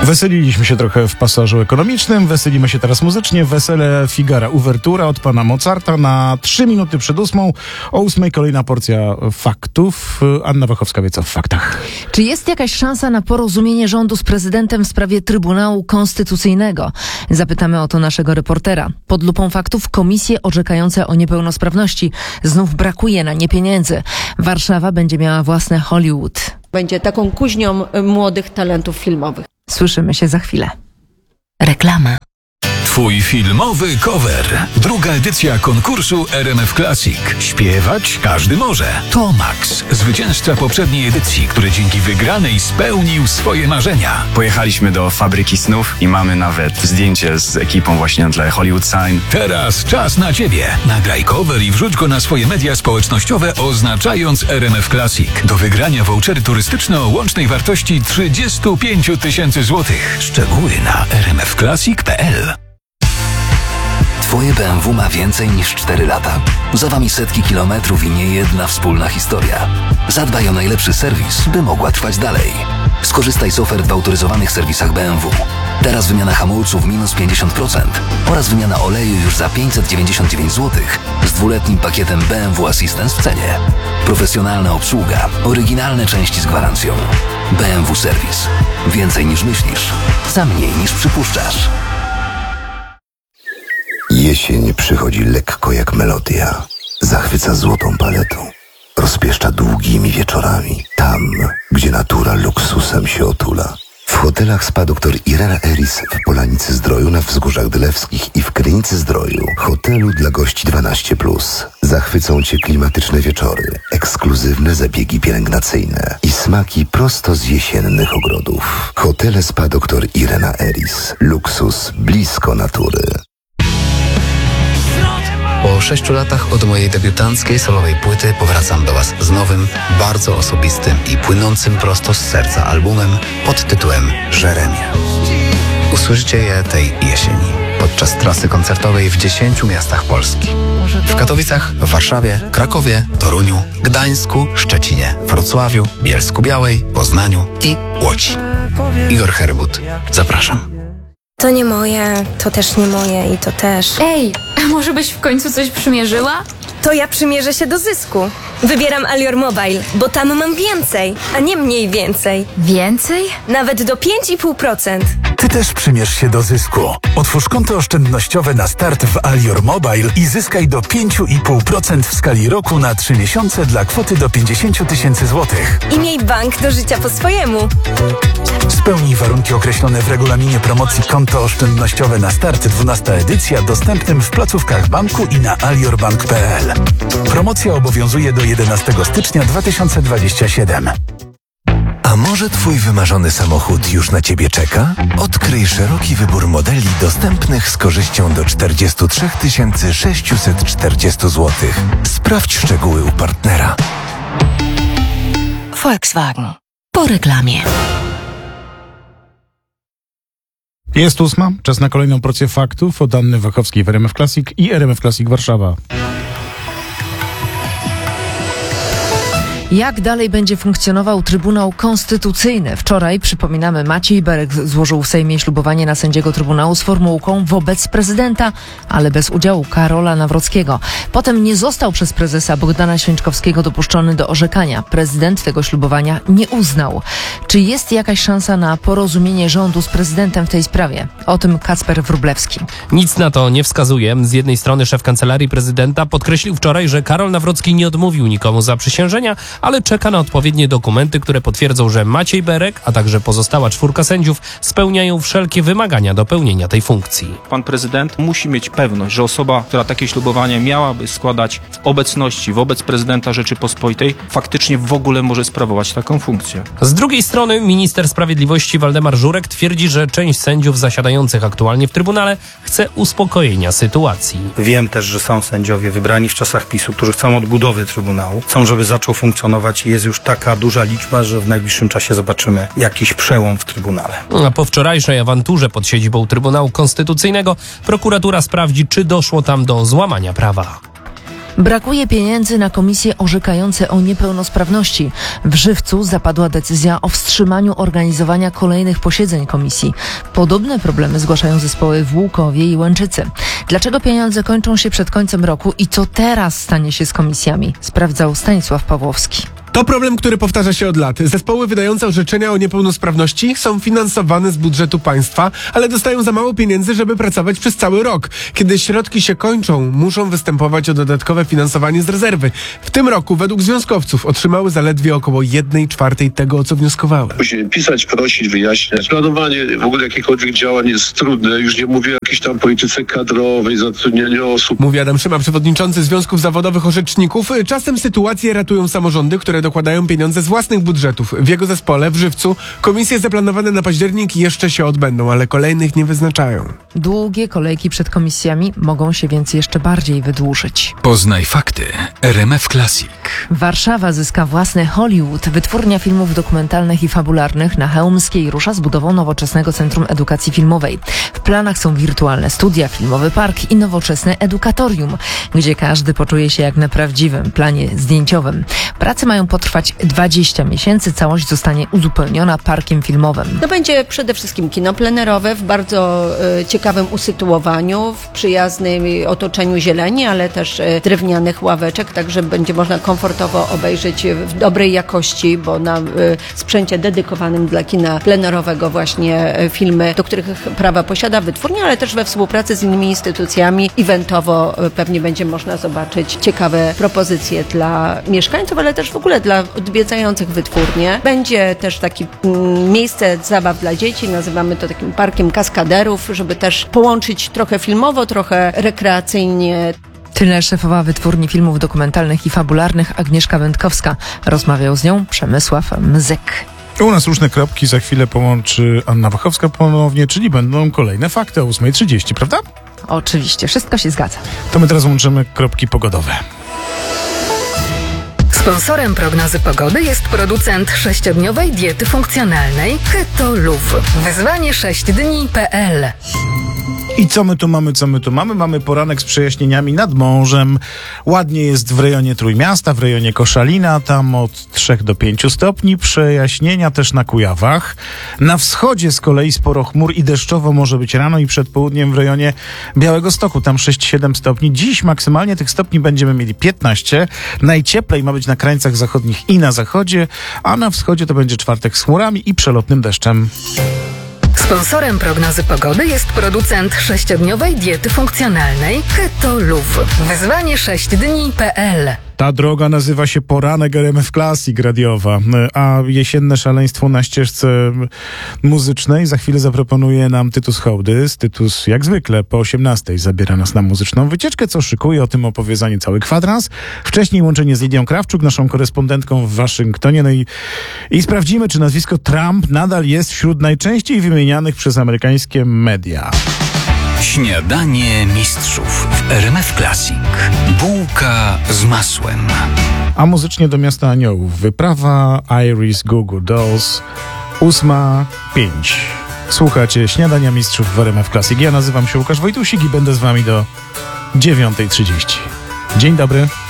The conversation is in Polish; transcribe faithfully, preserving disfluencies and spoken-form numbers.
Weseliliśmy się trochę w pasażu ekonomicznym, weselimy się teraz muzycznie. Wesele Figara, uwertura od pana Mozarta na trzy minuty przed ósmą. O ósmej kolejna porcja faktów. Anna Wachowska wie co w faktach. Czy jest jakaś szansa na porozumienie rządu z prezydentem w sprawie Trybunału Konstytucyjnego? Zapytamy o to naszego reportera. Pod lupą faktów komisje orzekające o niepełnosprawności. Znów brakuje na nie pieniędzy. Warszawa będzie miała własne Hollywood. Będzie taką kuźnią młodych talentów filmowych. Słyszymy się za chwilę. Reklama. Twój filmowy cover. Druga edycja konkursu R M F Classic. Śpiewać każdy może. To Max, zwycięzca poprzedniej edycji, który dzięki wygranej spełnił swoje marzenia. Pojechaliśmy do Fabryki Snów i mamy nawet zdjęcie z ekipą właśnie na tle Hollywood Sign. Teraz czas na Ciebie. Nagraj cover i wrzuć go na swoje media społecznościowe, oznaczając R M F Classic. Do wygrania vouchery turystyczne o łącznej wartości trzydzieści pięć tysięcy złotych. Szczegóły na r m f classic kropka p l. Twoje B M W ma więcej niż cztery lata. Za wami setki kilometrów i nie jedna wspólna historia. Zadbaj o najlepszy serwis, by mogła trwać dalej. Skorzystaj z ofert w autoryzowanych serwisach B M W. Teraz wymiana hamulców minus pięćdziesiąt procent oraz wymiana oleju już za pięćset dziewięćdziesiąt dziewięć złotych z dwuletnim pakietem B M W Assistance w cenie. Profesjonalna obsługa, oryginalne części z gwarancją. B M W Serwis. Więcej niż myślisz, za mniej niż przypuszczasz. Jesień przychodzi lekko jak melodia. Zachwyca złotą paletą. Rozpieszcza długimi wieczorami. Tam, gdzie natura luksusem się otula. W hotelach Spa doktor Irena Eris w Polanicy Zdroju, na Wzgórzach Dylewskich i w Krynicy Zdroju, hotelu dla gości dwanaście plus. Zachwycą Cię klimatyczne wieczory, ekskluzywne zabiegi pielęgnacyjne i smaki prosto z jesiennych ogrodów. Hotele Spa doktor Irena Eris. Luksus blisko natury. Po sześciu latach od mojej debiutanckiej solowej płyty powracam do Was z nowym, bardzo osobistym i płynącym prosto z serca albumem pod tytułem Jeremia. Usłyszycie je tej jesieni podczas trasy koncertowej w dziesięciu miastach Polski. W Katowicach, w Warszawie, Krakowie, Toruniu, Gdańsku, Szczecinie, Wrocławiu, Bielsku-Białej, Poznaniu i Łodzi. Igor Herbut. Zapraszam. To nie moje, to też nie moje i to też. Ej, a może byś w końcu coś przymierzyła? To ja przymierzę się do zysku. Wybieram Alior Mobile, bo tam mam więcej, a nie mniej więcej. Więcej? Nawet do pięć i pół procent. Ty też przymierz się do zysku. Otwórz konto oszczędnościowe na start w Alior Mobile i zyskaj do pięć i pół procent w skali roku na trzy miesiące dla kwoty do pięćdziesiąt tysięcy złotych. I miej bank do życia po swojemu. Spełnij warunki określone w regulaminie promocji Konto oszczędnościowe na start dwunasta edycja, dostępnym w placówkach banku i na aliorbank kropka p l. Promocja obowiązuje do jedenastego stycznia dwa tysiące dwudziestego siódmego. A może Twój wymarzony samochód już na Ciebie czeka? Odkryj szeroki wybór modeli dostępnych z korzyścią do czterdzieści trzy tysiące sześćset czterdzieści złotych. Sprawdź szczegóły u partnera. Volkswagen. Po reklamie. Jest ósma, czas na kolejną porcję faktów od Anny Wachowskiej w R M F Classic i R M F Classic Warszawa. Jak dalej będzie funkcjonował Trybunał Konstytucyjny? Wczoraj, przypominamy, Maciej Berek złożył w Sejmie ślubowanie na sędziego Trybunału z formułką wobec prezydenta, ale bez udziału Karola Nawrockiego. Potem nie został przez prezesa Bogdana Święczkowskiego dopuszczony do orzekania. Prezydent tego ślubowania nie uznał. Czy jest jakaś szansa na porozumienie rządu z prezydentem w tej sprawie? O tym Kacper Wróblewski. Nic na to nie wskazuje. Z jednej strony szef Kancelarii Prezydenta podkreślił wczoraj, że Karol Nawrocki nie odmówił nikomu zaprzysiężenia, ale czeka na odpowiednie dokumenty, które potwierdzą, że Maciej Berek, a także pozostała czwórka sędziów spełniają wszelkie wymagania do pełnienia tej funkcji. Pan prezydent musi mieć pewność, że osoba, która takie ślubowanie miałaby składać w obecności wobec prezydenta Rzeczypospolitej, faktycznie w ogóle może sprawować taką funkcję. Z drugiej strony minister sprawiedliwości Waldemar Żurek twierdzi, że część sędziów zasiadających aktualnie w Trybunale chce uspokojenia sytuacji. Wiem też, że są sędziowie wybrani w czasach PiSu, którzy chcą odbudowy Trybunału, chcą, żeby zaczął funkcjonować i jest już taka duża liczba, że w najbliższym czasie zobaczymy jakiś przełom w Trybunale. A po wczorajszej awanturze pod siedzibą Trybunału Konstytucyjnego prokuratura sprawdzi, czy doszło tam do złamania prawa. Brakuje pieniędzy na komisje orzekające o niepełnosprawności. W Żywcu zapadła decyzja o wstrzymaniu organizowania kolejnych posiedzeń komisji. Podobne problemy zgłaszają zespoły w Łukowie i Łęczycy. Dlaczego pieniądze kończą się przed końcem roku i co teraz stanie się z komisjami? Sprawdzał Stanisław Pawłowski. To problem, który powtarza się od lat. Zespoły wydające orzeczenia o niepełnosprawności są finansowane z budżetu państwa, ale dostają za mało pieniędzy, żeby pracować przez cały rok. Kiedy środki się kończą, muszą występować o dodatkowe finansowanie z rezerwy. W tym roku, według związkowców, otrzymały zaledwie około jednej czwartej tego, o co wnioskowały. Później pisać, prosić, wyjaśniać. Planowanie w ogóle jakichkolwiek działań jest trudne. Już nie mówię o jakiejś tam polityce kadrowej, zatrudnianiu osób. Mówi Adam Szyma, przewodniczący Związków Zawodowych Orzeczników. Czasem sytuacje ratują samorządy, które dokładają pieniądze z własnych budżetów. W jego zespole, w Żywcu, komisje zaplanowane na październik jeszcze się odbędą, ale kolejnych nie wyznaczają. Długie kolejki przed komisjami mogą się więc jeszcze bardziej wydłużyć. Poznaj fakty. R M F Classic. Warszawa zyska własny Hollywood. Wytwórnia filmów dokumentalnych i fabularnych na Chełmskiej rusza z budową nowoczesnego Centrum Edukacji Filmowej. W planach są wirtualne studia, filmowy park i nowoczesne edukatorium, gdzie każdy poczuje się jak na prawdziwym planie zdjęciowym. Prace mają potrwać dwadzieścia miesięcy. Całość zostanie uzupełniona parkiem filmowym. To będzie przede wszystkim kino plenerowe w bardzo y, ciekawym usytuowaniu, w przyjaznym otoczeniu zieleni, ale też y, drewnianych ławeczek, także będzie można komfortowo obejrzeć w dobrej jakości, bo na y, sprzęcie dedykowanym dla kina plenerowego właśnie y, filmy, do których prawa posiada wytwórnia, ale też we współpracy z innymi instytucjami eventowo y, pewnie będzie można zobaczyć ciekawe propozycje dla mieszkańców, ale też w ogóle dla odwiedzających wytwórnię. Będzie też takie mm, miejsce zabaw dla dzieci, nazywamy to takim parkiem kaskaderów, żeby też połączyć trochę filmowo, trochę rekreacyjnie. Tyle szefowa wytwórni filmów dokumentalnych i fabularnych Agnieszka Wędkowska. Rozmawiał z nią Przemysław Mzyk. U nas różne kropki za chwilę połączy Anna Wachowska ponownie, czyli będą kolejne fakty o ósma trzydzieści, prawda? Oczywiście, wszystko się zgadza. To my teraz łączymy kropki pogodowe. Sponsorem prognozy pogody jest producent sześciodniowej diety funkcjonalnej Keto Luv. Wyzwanie sześć dni kropka p l. I co my tu mamy, co my tu mamy? Mamy poranek z przejaśnieniami nad morzem. Ładnie jest w rejonie Trójmiasta, w rejonie Koszalina, tam od trzech do pięciu stopni. Przejaśnienia też na Kujawach. Na wschodzie z kolei sporo chmur i deszczowo może być rano i przed południem w rejonie Białegostoku, tam sześć siedem stopni. Dziś maksymalnie tych stopni będziemy mieli piętnaście. Najcieplej ma być na krańcach zachodnich i na zachodzie, a na wschodzie to będzie czwartek z chmurami i przelotnym deszczem. Sponsorem prognozy pogody jest producent sześciodniowej diety funkcjonalnej Keto Luv. Wyzwanie sześć dni kropka p l. Ta droga nazywa się Poranek R M F Classic radiowa, a jesienne szaleństwo na ścieżce muzycznej za chwilę zaproponuje nam Tytus Hołdys. Tytus jak zwykle po osiemnastej zabiera nas na muzyczną wycieczkę, co szykuje, o tym opowie za niecały kwadrans. Wcześniej łączenie z Lidią Krawczuk, naszą korespondentką w Waszyngtonie. No i, i sprawdzimy, czy nazwisko Trump nadal jest wśród najczęściej wymienianych przez amerykańskie media. Śniadanie mistrzów w R M F Classic. Bułka z masłem. A muzycznie do Miasta Aniołów wyprawa Iris Goo Goo Dolls. ósma pięć. Słuchacie Śniadania mistrzów w R M F Classic. Ja nazywam się Łukasz Wojtusik i będę z wami do dziewiątej trzydzieści. Dzień dobry.